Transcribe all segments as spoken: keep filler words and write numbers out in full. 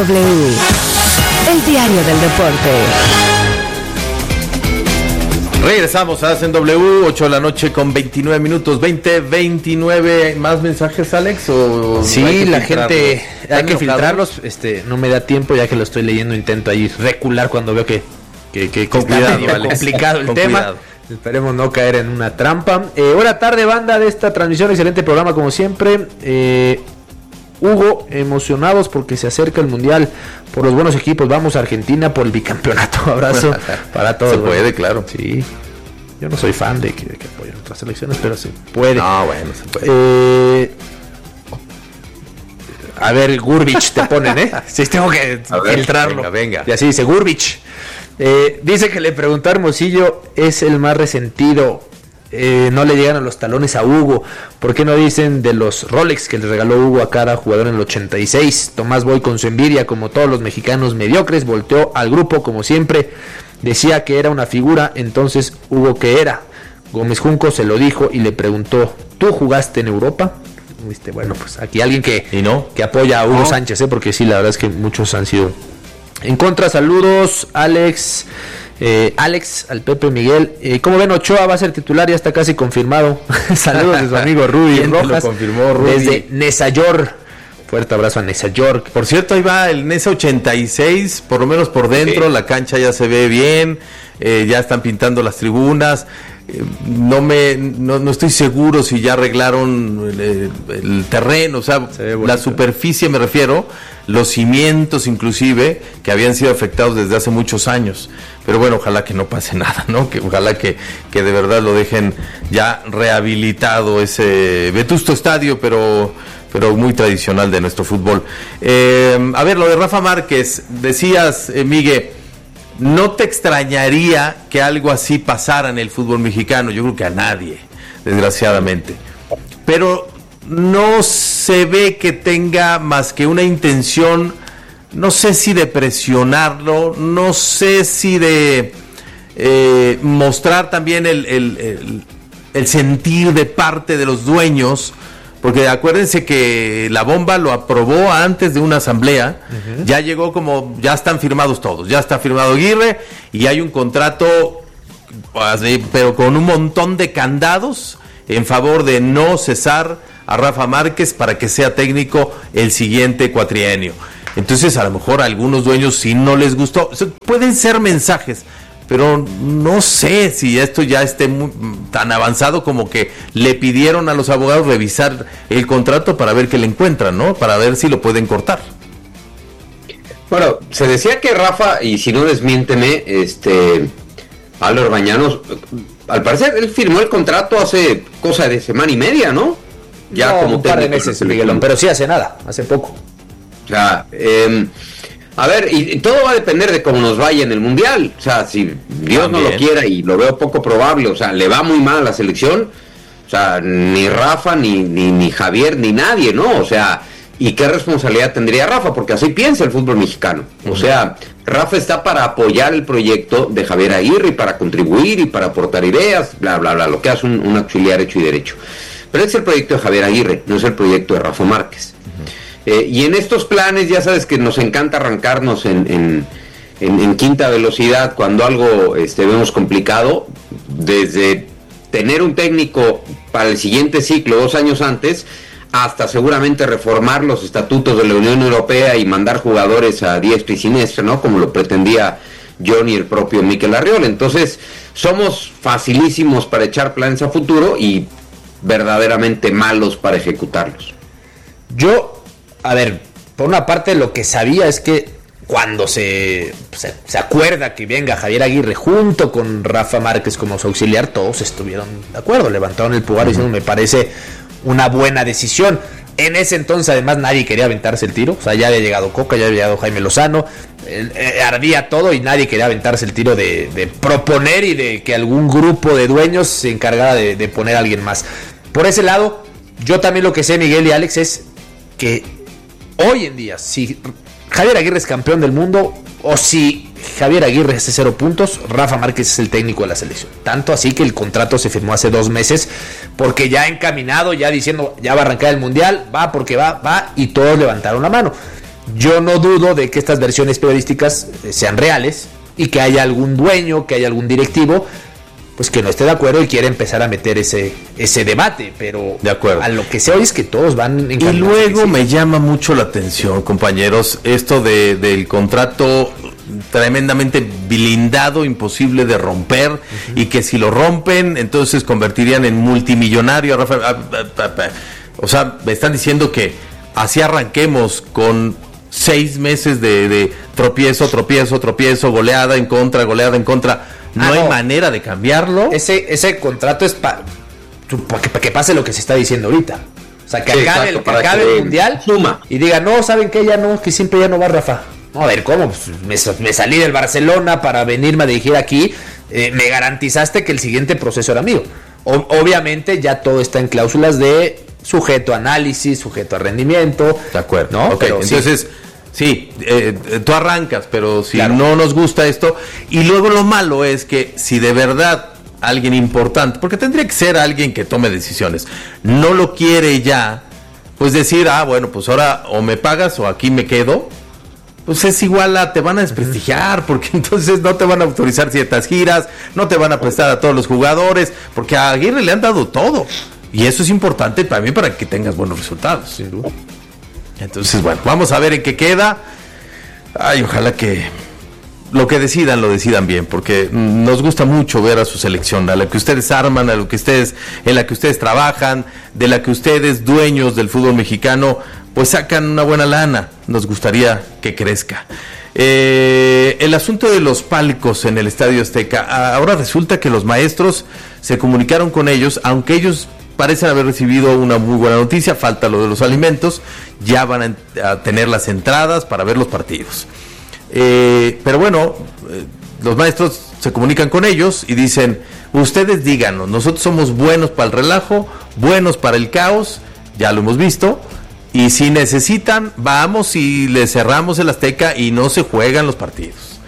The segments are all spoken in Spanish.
W, el diario del deporte. Regresamos a Hacen W, ocho de la noche con veintinueve minutos, veinte, veintinueve. ¿Más mensajes, Alex? ¿O sí, la gente, hay que filtrarlos. Este, no me da tiempo, ya que lo estoy leyendo, intento ahí recular cuando veo que, que, que, que con está cuidado, medio Alex. complicado el Con tema. cuidado. Esperemos no caer en una trampa. Eh, hora tarde, banda, de esta transmisión, excelente programa como siempre. Eh, Hugo, emocionados porque se acerca el Mundial, por los buenos equipos, vamos a Argentina por el bicampeonato. Abrazo para todos. Se puede, bueno. Claro. Sí. Yo no soy fan de que, de que apoyen otras selecciones, pero se puede. No, bueno, se puede. Eh, a ver, Gurbich te ponen, ¿eh? Sí, tengo que a ver, filtrarlo. Venga, venga. Y así dice Gurbich. Eh, dice que le preguntó a Hermosillo, es el más resentido. Eh, no le llegan a los talones a Hugo. ¿Por qué no dicen de los Rolex que le regaló Hugo a cada jugador en el ochenta y seis? Tomás Boy, con su envidia, como todos los mexicanos mediocres, volteó al grupo como siempre. Decía que era una figura, entonces Hugo, ¿qué era? Gómez Junco se lo dijo y le preguntó, ¿tú jugaste en Europa? ¿Viste? Bueno, pues aquí alguien que, ¿Y no? que apoya a Hugo no. Sánchez, ¿eh? Porque sí, la verdad es que muchos han sido en contra. Saludos, Alex. Eh, Alex, al Pepe Miguel. Eh, ¿Cómo ven? Ochoa va a ser titular, ya está casi confirmado. Saludos de su amigo Rudy Rojas. Lo confirmó, Rudy. Desde Nesayor. Fuerte abrazo a Nesayor. Por cierto, ahí va el Nesa ochenta y seis, por lo menos por dentro, sí. La cancha ya se ve bien, eh, ya están pintando las tribunas. Eh, no me no, no estoy seguro si ya arreglaron el, el terreno, o sea, la superficie me refiero, los cimientos inclusive, que habían sido afectados desde hace muchos años. Pero bueno, ojalá que no pase nada, ¿no? Que ojalá que, que de verdad lo dejen ya rehabilitado ese vetusto estadio, pero... pero muy tradicional de nuestro fútbol. Eh, a ver, lo de Rafa Márquez, decías, eh, Miguel, ¿no te extrañaría que algo así pasara en el fútbol mexicano? Yo creo que a nadie, desgraciadamente. Pero no se ve que tenga más que una intención, no sé si de presionarlo, no sé si de eh, mostrar también el, el, el, el sentir de parte de los dueños. Porque acuérdense que la bomba lo aprobó antes de una asamblea, uh-huh. Ya llegó como, ya están firmados todos, ya está firmado Aguirre y hay un contrato, pero con un montón de candados en favor de no cesar a Rafa Márquez para que sea técnico el siguiente cuatrienio. Entonces a lo mejor a algunos dueños sí no les gustó, o sea, pueden ser mensajes, pero no sé si esto ya esté muy, tan avanzado como que le pidieron a los abogados revisar el contrato para ver qué le encuentran, ¿no? Para ver si lo pueden cortar. Bueno, se decía que Rafa, y si no desmiénteme, este, Álvaro Bañanos, al parecer él firmó el contrato hace cosa de semana y media, ¿no? Ya no, como un par de meses, Miguelón, pero sí hace nada, hace poco. O sea, eh... A ver, y, y todo va a depender de cómo nos vaya en el Mundial. O sea, si Dios También. no lo quiera, y lo veo poco probable, o sea, le va muy mal a la selección, o sea, ni Rafa, ni, ni, ni Javier, ni nadie, ¿no? O sea, ¿y qué responsabilidad tendría Rafa? Porque así piensa el fútbol mexicano. O sea, Rafa está para apoyar el proyecto de Javier Aguirre y para contribuir y para aportar ideas, bla, bla, bla, lo que hace un, un auxiliar hecho y derecho. Pero es el proyecto de Javier Aguirre, no es el proyecto de Rafa Márquez. Eh, y en estos planes ya sabes que nos encanta arrancarnos en, en, en, en quinta velocidad cuando algo este, vemos complicado, desde tener un técnico para el siguiente ciclo dos años antes, hasta seguramente reformar los estatutos de la Unión Europea y mandar jugadores a diestra y siniestra, ¿no? Como lo pretendía John y el propio Mikel Arriola. Entonces somos facilísimos para echar planes a futuro y verdaderamente malos para ejecutarlos. Yo... A ver, por una parte lo que sabía es que cuando se, se, se acuerda que venga Javier Aguirre junto con Rafa Márquez como su auxiliar, todos estuvieron de acuerdo, levantaron el pulgar uh-huh. diciendo me parece una buena decisión. En ese entonces además nadie quería aventarse el tiro, o sea, ya había llegado Coca, ya había llegado Jaime Lozano, eh, eh, ardía todo y nadie quería aventarse el tiro de, de proponer y de que algún grupo de dueños se encargara de, de poner a alguien más. Por ese lado, yo también lo que sé, Miguel y Alex, es que hoy en día, si Javier Aguirre es campeón del mundo o si Javier Aguirre hace cero puntos, Rafa Márquez es el técnico de la selección. Tanto así que el contrato se firmó hace dos meses porque ya encaminado, ya diciendo, ya va a arrancar el Mundial, va porque va, va, y todos levantaron la mano. Yo no dudo de que estas versiones periodísticas sean reales y que haya algún dueño, que haya algún directivo, pues que no esté de acuerdo y quiere empezar a meter ese ese debate, pero de acuerdo. A lo que se oye es que todos van en. Y luego me llama mucho la atención, compañeros, esto de del contrato tremendamente blindado, imposible de romper, uh-huh. y que si lo rompen, entonces convertirían en multimillonario a Rafael. A, a, a, a, o sea, me están diciendo que así arranquemos con seis meses de, de tropiezo, tropiezo, tropiezo, goleada en contra, goleada en contra. No ah, hay no. manera de cambiarlo. Ese ese contrato es para pa que, pa que pase lo que se está diciendo ahorita. O sea, que sí, acabe, exacto, el, que acabe que el mundial suma. Y diga, no, ¿saben qué? Ya no, que siempre ya no va Rafa. No, a ver, ¿cómo? Pues me, me salí del Barcelona para venirme a dirigir aquí. Eh, me garantizaste que el siguiente proceso era mío. O, obviamente ya todo está en cláusulas de sujeto a análisis, sujeto a rendimiento. De acuerdo. ¿No? Okay, pero entonces... Sí. Sí, eh, tú arrancas, pero si claro. no nos gusta esto, y luego lo malo es que si de verdad alguien importante, porque tendría que ser alguien que tome decisiones, no lo quiere ya, pues decir, ah, bueno, pues ahora o me pagas o aquí me quedo, pues es igual a te van a desprestigiar, porque entonces no te van a autorizar ciertas giras, no te van a prestar a todos los jugadores, porque a Aguirre le han dado todo, y eso es importante también para que tengas buenos resultados, sin duda. Entonces, bueno, vamos a ver en qué queda. Ay, ojalá que lo que decidan, lo decidan bien, porque nos gusta mucho ver a su selección, a la que ustedes arman, a lo que ustedes, en la que ustedes trabajan, de la que ustedes, dueños del fútbol mexicano, pues sacan una buena lana. Nos gustaría que crezca. Eh, el asunto de los palcos en el Estadio Azteca, ahora resulta que los maestros se comunicaron con ellos, aunque ellos parecen haber recibido una muy buena noticia, falta lo de los alimentos, ya van a, a tener las entradas para ver los partidos. Eh, pero bueno, eh, los maestros se comunican con ellos y dicen, ustedes díganos, nosotros somos buenos para el relajo, buenos para el caos, ya lo hemos visto, y si necesitan, vamos y les cerramos el Azteca y no se juegan los partidos.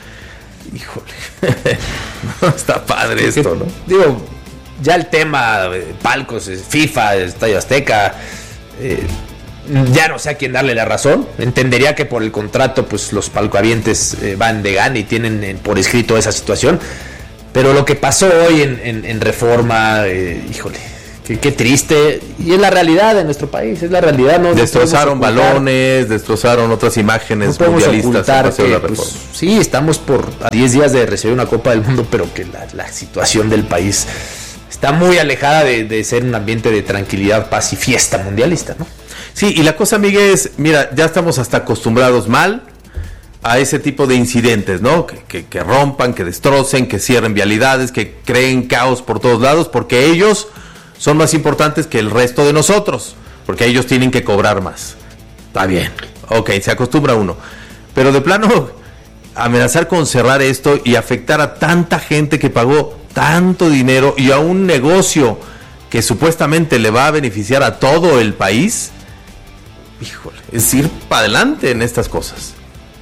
Híjole, no está padre esto, ¿no? Digo, ya el tema eh, palcos, FIFA, Estadio Azteca, eh, ya no sé a quién darle la razón. Entendería que por el contrato pues los palcohabientes eh, van de gana y tienen eh, por escrito esa situación, pero lo que pasó hoy en, en, en Reforma, eh, híjole, qué, qué triste, y es la realidad de nuestro país, es la realidad. No destrozaron no balones, destrozaron otras imágenes no mundialistas que, pues, sí, estamos por diez días de recibir una Copa del Mundo, pero que la, la situación del país está muy alejada de, de ser un ambiente de tranquilidad, paz y fiesta mundialista, ¿no? Sí, y la cosa, Miguel, es, mira, ya estamos hasta acostumbrados mal a ese tipo de incidentes, ¿no? Que, que, que rompan, que destrocen, que cierren vialidades, que creen caos por todos lados, porque ellos son más importantes que el resto de nosotros, porque ellos tienen que cobrar más. Está bien, ok, se acostumbra uno. Pero de plano, amenazar con cerrar esto y afectar a tanta gente que pagó tanto dinero y a un negocio que supuestamente le va a beneficiar a todo el país, híjole, es ir para adelante en estas cosas.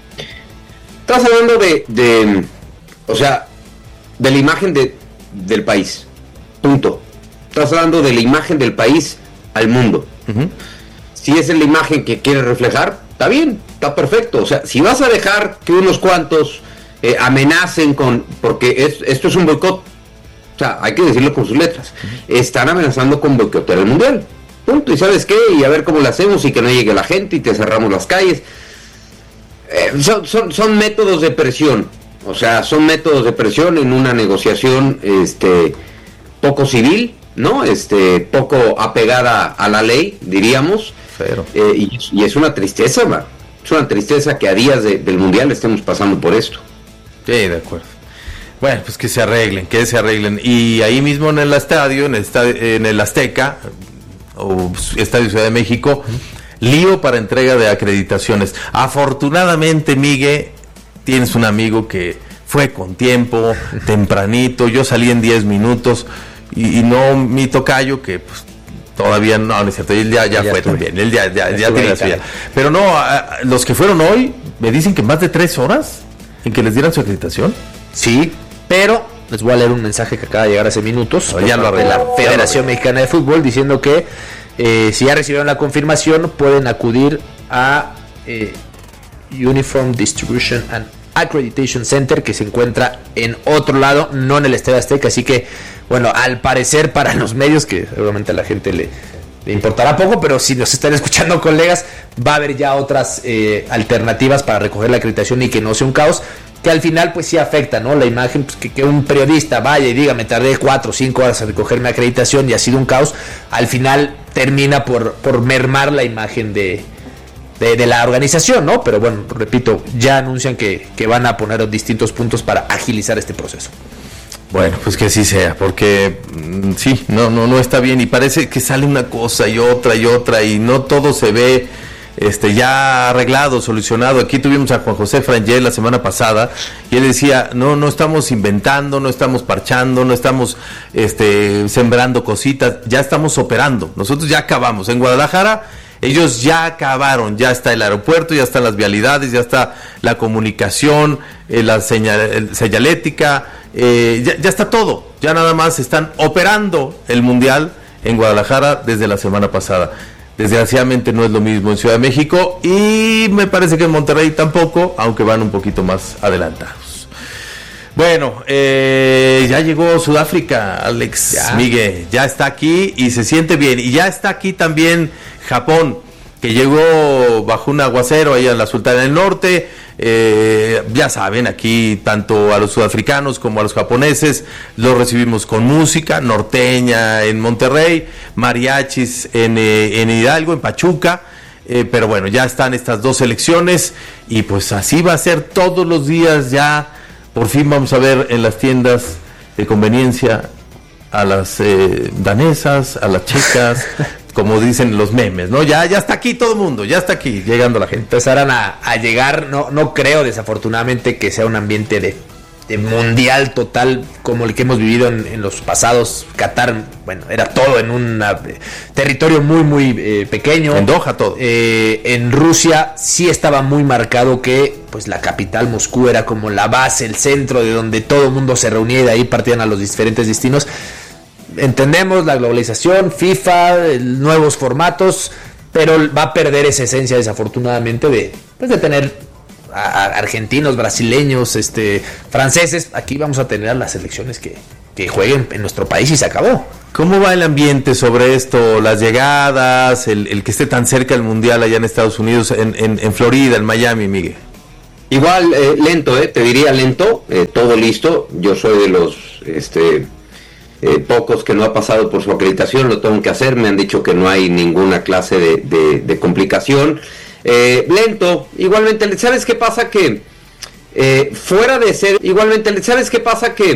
Estás hablando de, de o sea, de la imagen de, del país, punto. Estás hablando de la imagen del país al mundo. Uh-huh. Si esa es la imagen que quieres reflejar, está bien, está perfecto. O sea, si vas a dejar que unos cuantos eh, amenacen con, porque es, esto es un boicot, o sea, hay que decirlo con sus letras, uh-huh. Están amenazando con boicotear el mundial, punto. Y ¿sabes qué? Y a ver cómo lo hacemos y que no llegue la gente y te cerramos las calles. Eh, son, son, son métodos de presión, o sea, son métodos de presión en una negociación este, poco civil, ¿no? Este, poco apegada a la ley, diríamos. Pero. Eh, y, y es una tristeza, man. Es una tristeza que a días de, del mundial estemos pasando por esto. Sí, de acuerdo. Bueno, pues que se arreglen, que se arreglen. Y ahí mismo en el estadio, en el, estadio, en el Azteca, o Estadio Ciudad de México, lío para entrega de acreditaciones. Afortunadamente, Miguel, tienes un amigo que fue con tiempo, tempranito. Yo salí en diez minutos y, y no mi tocayo, que pues todavía no, no es cierto, él ya, ya, ya fue estuve. también, él ya, ya, ya, ya tiene la suya. Pero no, a, a, los que fueron hoy, me dicen que más de tres horas en que les dieran su acreditación. Sí, pero les voy a leer un mensaje que acaba de llegar hace minutos ya lo de la Federación Mexicana de Fútbol diciendo que eh, si ya recibieron la confirmación pueden acudir a eh, Uniform Distribution and Accreditation Center, que se encuentra en otro lado, no en el Estadio Azteca. Así que, bueno, al parecer para los medios, que seguramente a la gente le, le importará poco, pero si nos están escuchando colegas, va a haber ya otras eh, alternativas para recoger la acreditación y que no sea un caos, que al final pues sí afecta, ¿no? La imagen, pues que, que un periodista vaya y diga, me tardé cuatro o cinco horas a recoger mi acreditación y ha sido un caos, al final termina por, por mermar la imagen de, de, de la organización, ¿no? Pero bueno, repito, ya anuncian que, que van a poner distintos puntos para agilizar este proceso. Bueno, pues que así sea, porque mm, sí, no, no, no está bien y parece que sale una cosa y otra y otra y no todo se ve este ya arreglado, solucionado. Aquí tuvimos a Juan José Frangel la semana pasada y él decía, no, no estamos inventando, no estamos parchando, no estamos este sembrando cositas, ya estamos operando. Nosotros ya acabamos. En Guadalajara ellos ya acabaron, ya está el aeropuerto, ya están las vialidades, ya está la comunicación, eh, la señal, señalética, eh, ya, ya está todo. Ya nada más están operando el Mundial en Guadalajara desde la semana pasada. Desgraciadamente no es lo mismo en Ciudad de México y me parece que en Monterrey tampoco, aunque van un poquito más adelantados. Bueno, eh, ya llegó Sudáfrica, Alex, ya. Miguel, ya está aquí y se siente bien. Y ya está aquí también Japón, que llegó bajo un aguacero ahí en la Sultana del Norte. Eh, ya saben, aquí tanto a los sudafricanos como a los japoneses los recibimos con música norteña en Monterrey, mariachis en, eh, en Hidalgo, en Pachuca, eh, pero bueno, ya están estas dos selecciones y pues así va a ser todos los días. Ya por fin vamos a ver en las tiendas de conveniencia a las eh, danesas, a las chicas, como dicen los memes, ¿no? Ya, ya está aquí todo el mundo, ya está aquí, llegando la gente. Empezarán a, a llegar, no, no creo desafortunadamente que sea un ambiente de, de mundial total como el que hemos vivido en, en los pasados. Qatar, bueno, era todo en un eh, territorio muy, muy eh, pequeño. En Doha todo. Eh, en Rusia sí estaba muy marcado que pues la capital, Moscú, era como la base, el centro de donde todo el mundo se reunía y de ahí partían a los diferentes destinos. Entendemos la globalización, FIFA, nuevos formatos, pero va a perder esa esencia desafortunadamente de, pues de tener a, a argentinos, brasileños, este, franceses. Aquí vamos a tener a las selecciones que, que jueguen en nuestro país y se acabó. ¿Cómo va el ambiente sobre esto? Las llegadas, el, el que esté tan cerca el Mundial allá en Estados Unidos, en, en, en Florida, en Miami, Miguel. Igual, eh, lento, eh, te diría lento, eh, todo listo. Yo soy de los... este Eh, pocos que no ha pasado por su acreditación, lo tengo que hacer, me han dicho que no hay ninguna clase de, de, de complicación. Eh, lento, igualmente, ¿sabes qué pasa? Que eh, fuera de ser, igualmente, ¿sabes qué pasa? Que